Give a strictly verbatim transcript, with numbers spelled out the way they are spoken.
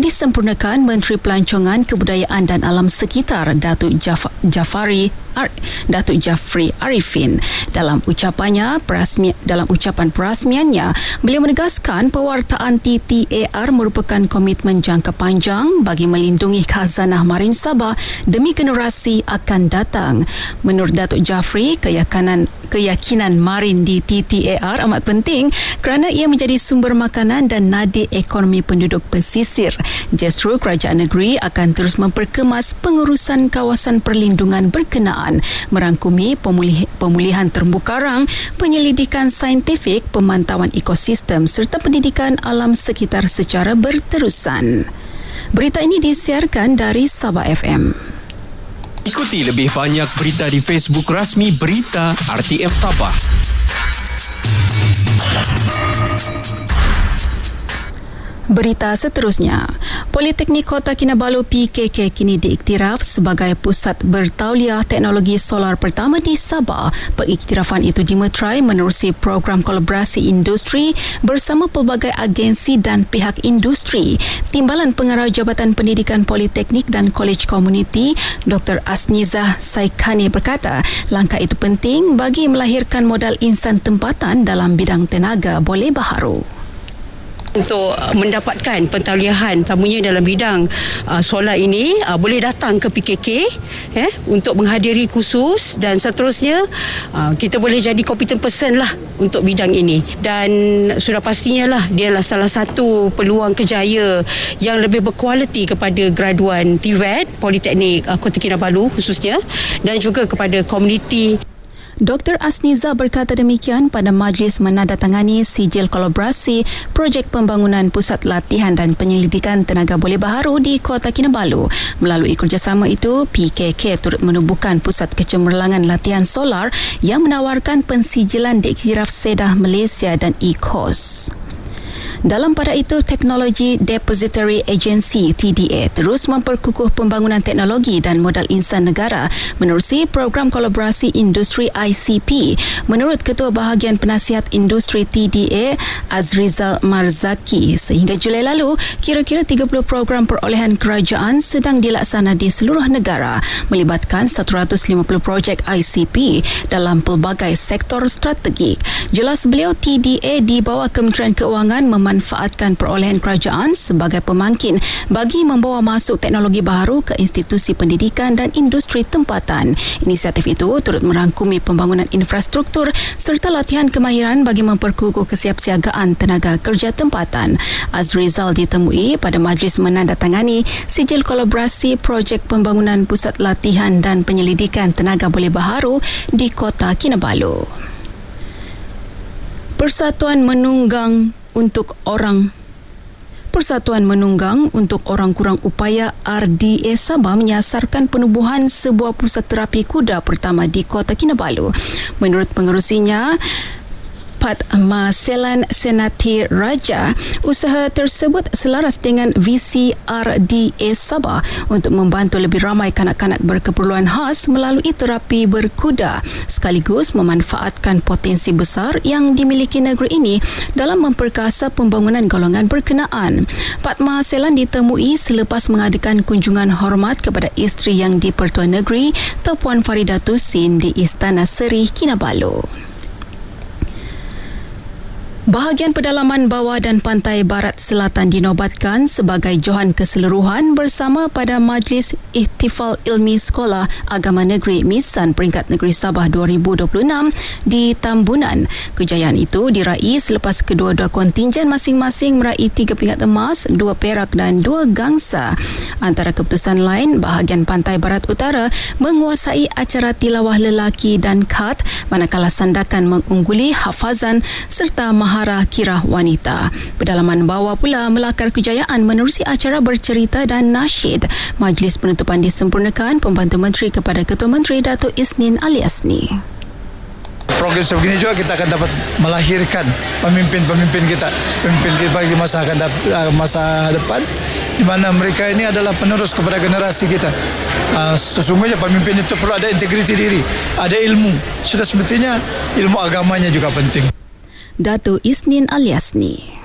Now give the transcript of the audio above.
disempurnakan Menteri Pelancongan, Kebudayaan dan Alam Sekitar Datuk Jaf- Jafari Ar- Datuk Jafri Arifin. Dalam ucapannya perasmi- dalam ucapan perasmiannya, beliau menegaskan pewartaan T T A R merupakan komitmen jangka panjang bagi melindungi khazanah marin Sabah demi generasi akan datang. Menurut Datuk Jafri, keyakinan keyakinan marin di T T A R amat penting kerana ia menjadi sumber makanan dan nadi ekonomi penduduk pesisir. Justru kerajaan negeri akan terus memperkemas pengurusan kawasan perlindungan berkenaan, merangkumi pemulih, pemulihan terumbu karang, penyelidikan saintifik, pemantauan ekosistem serta pendidikan alam sekitar secara berterusan. Berita ini disiarkan dari Sabah F M. Ikuti lebih banyak berita di Facebook rasmi Berita R T M Sabah. Berita seterusnya, Politeknik Kota Kinabalu P K K kini diiktiraf sebagai pusat bertauliah teknologi solar pertama di Sabah. Pengiktirafan itu dimeterai menerusi program kolaborasi industri bersama pelbagai agensi dan pihak industri. Timbalan Pengarah Jabatan Pendidikan Politeknik dan Kolej Komuniti, Doktor Asnizah Saikhani berkata, langkah itu penting bagi melahirkan modal insan tempatan dalam bidang tenaga boleh baharu. Untuk mendapatkan pentauliahan tamunya dalam bidang uh, solar ini uh, boleh datang ke P K K eh, untuk menghadiri kursus dan seterusnya uh, kita boleh jadi competent person lah untuk bidang ini, dan sudah pastinya lah dia adalah salah satu peluang kerjaya yang lebih berkualiti kepada graduan T V E T Politeknik uh, Kota Kinabalu khususnya, dan juga kepada komuniti. Doktor Asniza berkata demikian pada majlis menandatangani sijil kolaborasi projek pembangunan pusat latihan dan penyelidikan tenaga boleh baharu di Kota Kinabalu. Melalui kerjasama itu, P K K turut menubuhkan pusat kecemerlangan latihan solar yang menawarkan pensijilan diiktiraf Sedah Malaysia dan E C O S. Dalam pada itu, Teknologi Depository Agency T D A terus memperkukuh pembangunan teknologi dan modal insan negara menerusi program kolaborasi industri I C P. Menurut Ketua Bahagian Penasihat Industri T D A, Azrizal Marzaki, sehingga Julai lalu, kira-kira tiga puluh program perolehan kerajaan sedang dilaksana di seluruh negara, melibatkan seratus lima puluh projek I C P dalam pelbagai sektor strategik. Jelas beliau, T D A di bawah Kementerian Keuangan memanfaatkan perolehan kerajaan sebagai pemangkin bagi membawa masuk teknologi baharu ke institusi pendidikan dan industri tempatan. Inisiatif itu turut merangkumi pembangunan infrastruktur serta latihan kemahiran bagi memperkukuh kesiapsiagaan tenaga kerja tempatan. Azrizal ditemui pada majlis menandatangani sijil kolaborasi projek pembangunan pusat latihan dan penyelidikan tenaga boleh baharu di Kota Kinabalu. Persatuan Menunggang untuk Orang Persatuan Menunggang untuk Orang Kurang Upaya R D A Sabah menyasarkan penubuhan sebuah pusat terapi kuda pertama di Kota Kinabalu. Menurut pengerusinya, Padma Selan Senati Raja, usaha tersebut selaras dengan visi R D A Sabah untuk membantu lebih ramai kanak-kanak berkeperluan khas melalui terapi berkuda, sekaligus memanfaatkan potensi besar yang dimiliki negeri ini dalam memperkasa pembangunan golongan berkenaan. Padma Selan ditemui selepas mengadakan kunjungan hormat kepada isteri yang di-Pertua Negeri, Tuan Farida Tusin di Istana Seri Kinabalu. Bahagian pedalaman bawah dan pantai barat selatan dinobatkan sebagai Johan Keseluruhan bersama pada Majlis Ihtifal Ilmi Sekolah Agama Negeri Misan Peringkat Negeri Sabah dua ribu dua puluh enam di Tambunan. Kejayaan itu diraih selepas kedua-dua kontingen masing-masing meraih tiga peringkat emas, dua perak dan dua gangsa. Antara keputusan lain, bahagian pantai barat utara menguasai acara tilawah lelaki dan khat, manakala sandakan mengungguli hafazan serta mahar kirah wanita. Pedalaman bawah pula melakar kejayaan menerusi acara bercerita dan nasyid. Majlis penutupan disempurnakan Pembantu Menteri kepada Ketua Menteri Datuk Isnin Aliasni. Program sebegini juga kita akan dapat melahirkan pemimpin-pemimpin kita, pemimpin kita bagi masa akan masa depan, di mana mereka ini adalah penerus kepada generasi kita. Uh, sesungguhnya pemimpin itu perlu ada integriti diri, ada ilmu. Sudah semestinya ilmu agamanya juga penting. Datuk Isnin Aliasni.